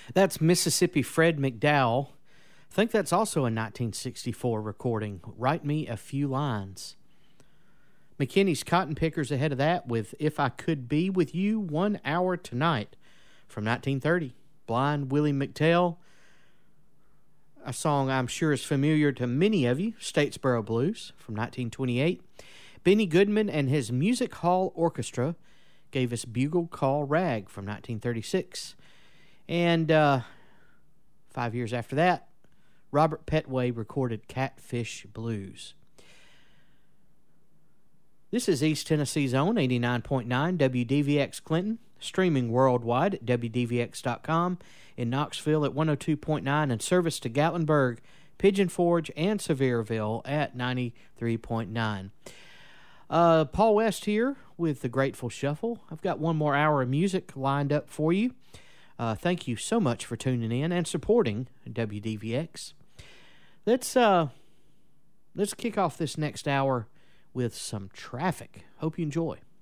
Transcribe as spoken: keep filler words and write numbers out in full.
That's Mississippi Fred McDowell. I think that's also a nineteen sixty-four recording. Write Me a Few Lines. McKinney's Cotton Pickers ahead of that with If I Could Be With You One Hour Tonight from nineteen thirty. Blind Willie McTell, a song I'm sure is familiar to many of you, Statesboro Blues from nineteen twenty-eight. Benny Goodman and his Music Hall Orchestra gave us Bugle Call Rag from nineteen thirty-six. And uh, five years after that, Robert Petway recorded Catfish Blues. This is East Tennessee's own eighty-nine point nine W D V X Clinton, streaming worldwide at W D V X dot com, in Knoxville at one oh two point nine, and service to Gatlinburg, Pigeon Forge, and Sevierville at ninety-three point nine. Uh, Paul West here with the Grateful Shuffle. I've got one more hour of music lined up for you. Uh, thank you so much for tuning in and supporting W D V X. Let's uh, let's kick off this next hour with some Traffic. Hope you enjoy.